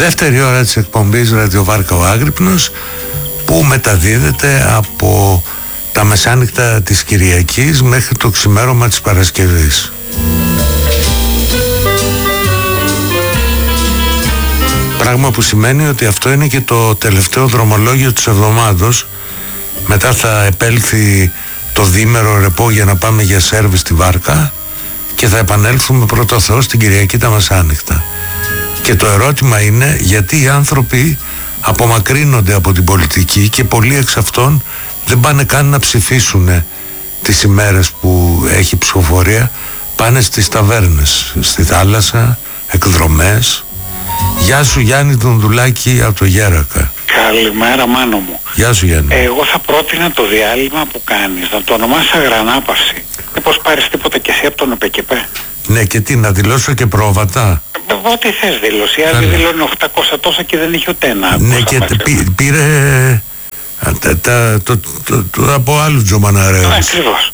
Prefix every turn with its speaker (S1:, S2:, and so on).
S1: Δεύτερη ώρα της εκπομπής Ραδιοβάρκα ο Άγρυπνος, που μεταδίδεται από τα μεσάνυχτα της Κυριακής μέχρι το ξημέρωμα της Παρασκευής. Πράγμα που σημαίνει ότι αυτό είναι και το τελευταίο δρομολόγιο της εβδομάδος. Μετά θα επέλθει το διήμερο ρεπό για να πάμε για σέρβις στη Βάρκα και θα επανέλθουμε πρώτο Θεό στην Κυριακή τα μεσάνυχτα. Και το ερώτημα είναι γιατί οι άνθρωποι απομακρύνονται από την πολιτική και πολλοί εξ αυτών δεν πάνε καν να ψηφίσουν τις ημέρες που έχει ψηφοφορία. Πάνε στις ταβέρνες, στη θάλασσα, εκδρομές. Γεια σου Γιάννη Δουνδουλάκη από το Γέρακα.
S2: Καλημέρα Μάνο μου.
S1: Γεια σου Γιάννη.
S2: Εγώ θα πρότεινα το διάλειμμα που κάνεις να το ονομάσεις αγρανάπαυση. Μήπως πάρεις τίποτα κι εσύ από τον ΟΠΕΚΕΠΕ?
S1: Ναι, και τι, να δηλώσω και πρόβατα?
S2: Ό,τι θες δήλωση. Άλλοι δηλώνουν 800 τόσα και δεν είχε ούτε ένα.
S1: Ναι, και πήρε από άλλους τζομαναρέους.
S2: Ακριβώς.